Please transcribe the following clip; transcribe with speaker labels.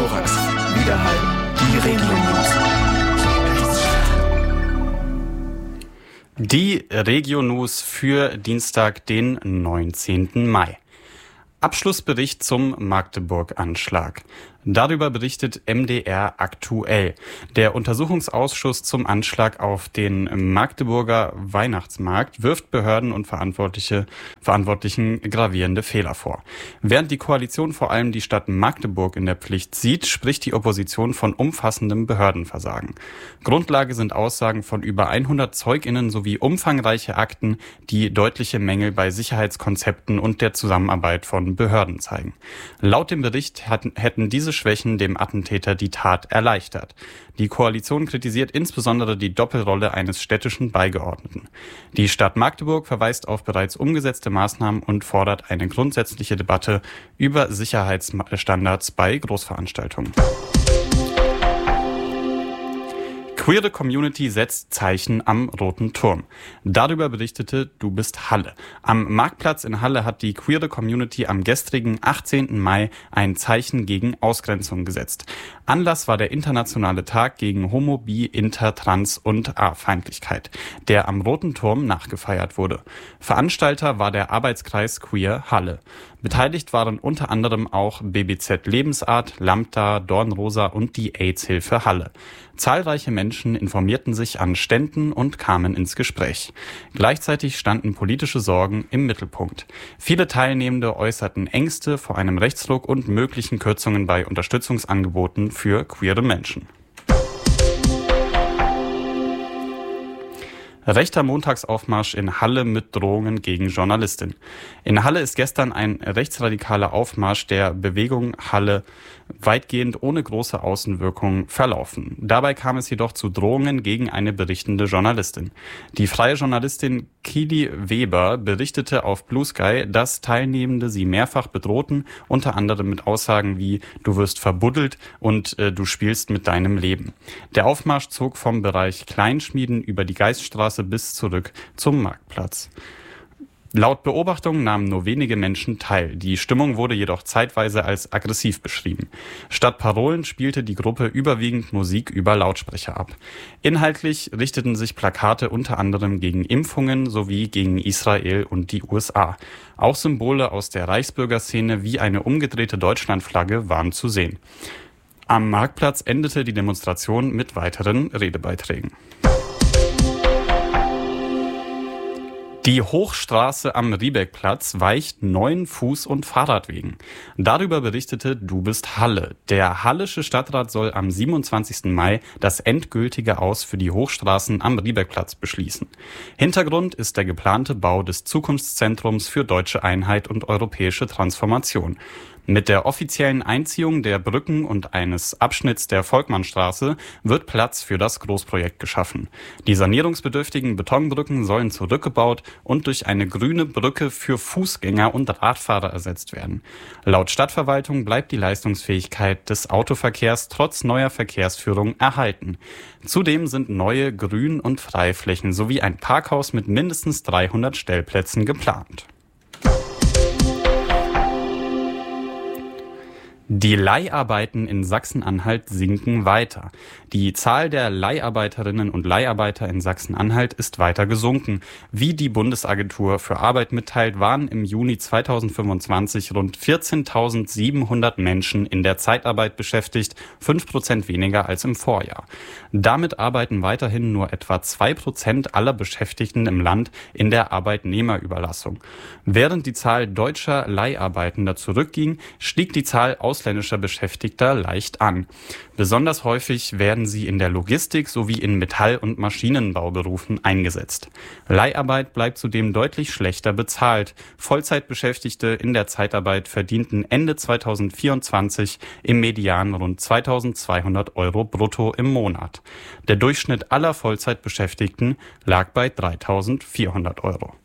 Speaker 1: Korax. Widerhall. Die Region-News.
Speaker 2: Die Region-News für Dienstag, den 19. Mai. Abschlussbericht zum Magdeburg-Anschlag. Darüber berichtet MDR aktuell. Der Untersuchungsausschuss zum Anschlag auf den Magdeburger Weihnachtsmarkt wirft Behörden und Verantwortlichen gravierende Fehler vor. Während die Koalition vor allem die Stadt Magdeburg in der Pflicht sieht, spricht die Opposition von umfassendem Behördenversagen. Grundlage sind Aussagen von über 100 ZeugInnen sowie umfangreiche Akten, die deutliche Mängel bei Sicherheitskonzepten und der Zusammenarbeit von Behörden zeigen. Laut dem Bericht hätten diese Schwächen dem Attentäter die Tat erleichtert. Die Koalition kritisiert insbesondere die Doppelrolle eines städtischen Beigeordneten. Die Stadt Magdeburg verweist auf bereits umgesetzte Maßnahmen und fordert eine grundsätzliche Debatte über Sicherheitsstandards bei Großveranstaltungen. Queere Community setzt Zeichen am Roten Turm. Darüber berichtete Du bist Halle. Am Marktplatz in Halle hat die Queere Community am gestrigen 18. Mai ein Zeichen gegen Ausgrenzung gesetzt. Anlass war der internationale Tag gegen Homo-, Bi-, Inter-, Trans- und A-Feindlichkeit, der am Roten Turm nachgefeiert wurde. Veranstalter war der Arbeitskreis Queer Halle. Beteiligt waren unter anderem auch BBZ Lebensart, Lambda, Dornrosa und die AIDS-Hilfe Halle. Zahlreiche Menschen informierten sich an Ständen und kamen ins Gespräch. Gleichzeitig standen politische Sorgen im Mittelpunkt. Viele Teilnehmende äußerten Ängste vor einem Rechtsruck und möglichen Kürzungen bei Unterstützungsangeboten für queere Menschen. Rechter Montagsaufmarsch in Halle mit Drohungen gegen Journalistin. In Halle ist gestern ein rechtsradikaler Aufmarsch der Bewegung Halle weitgehend ohne große Außenwirkung verlaufen. Dabei kam es jedoch zu Drohungen gegen eine berichtende Journalistin. Die freie Journalistin Kili Weber berichtete auf Blue Sky, dass Teilnehmende sie mehrfach bedrohten, unter anderem mit Aussagen wie „Du wirst verbuddelt" und „Du spielst mit deinem Leben". Der Aufmarsch zog vom Bereich Kleinschmieden über die Geiststraße bis zurück zum Marktplatz. Laut Beobachtungen nahmen nur wenige Menschen teil. Die Stimmung wurde jedoch zeitweise als aggressiv beschrieben. Statt Parolen spielte die Gruppe überwiegend Musik über Lautsprecher ab. Inhaltlich richteten sich Plakate unter anderem gegen Impfungen sowie gegen Israel und die USA. Auch Symbole aus der Reichsbürgerszene wie eine umgedrehte Deutschlandflagge waren zu sehen. Am Marktplatz endete die Demonstration mit weiteren Redebeiträgen. Die Hochstraße am Riebeckplatz weicht 9 Fuß- und Fahrradwegen. Darüber berichtete Du bist Halle. Der Hallische Stadtrat soll am 27. Mai das endgültige Aus für die Hochstraßen am Riebeckplatz beschließen. Hintergrund ist der geplante Bau des Zukunftszentrums für deutsche Einheit und europäische Transformation. Mit der offiziellen Einziehung der Brücken und eines Abschnitts der Volkmannstraße wird Platz für das Großprojekt geschaffen. Die sanierungsbedürftigen Betonbrücken sollen zurückgebaut und durch eine grüne Brücke für Fußgänger und Radfahrer ersetzt werden. Laut Stadtverwaltung bleibt die Leistungsfähigkeit des Autoverkehrs trotz neuer Verkehrsführung erhalten. Zudem sind neue Grün- und Freiflächen sowie ein Parkhaus mit mindestens 300 Stellplätzen geplant. Die Leiharbeiten in Sachsen-Anhalt sinken weiter. Die Zahl der Leiharbeiterinnen und Leiharbeiter in Sachsen-Anhalt ist weiter gesunken. Wie die Bundesagentur für Arbeit mitteilt, waren im Juni 2025 rund 14.700 Menschen in der Zeitarbeit beschäftigt, 5% weniger als im Vorjahr. Damit arbeiten weiterhin nur etwa 2% aller Beschäftigten im Land in der Arbeitnehmerüberlassung. Während die Zahl deutscher Leiharbeitender zurückging, stieg die Zahl ausländischer Beschäftigter leicht an. Besonders häufig werden sie in der Logistik sowie in Metall- und Maschinenbauberufen eingesetzt. Leiharbeit bleibt zudem deutlich schlechter bezahlt. Vollzeitbeschäftigte in der Zeitarbeit verdienten Ende 2024 im Median rund 2.200 € brutto im Monat. Der Durchschnitt aller Vollzeitbeschäftigten lag bei 3.400 €.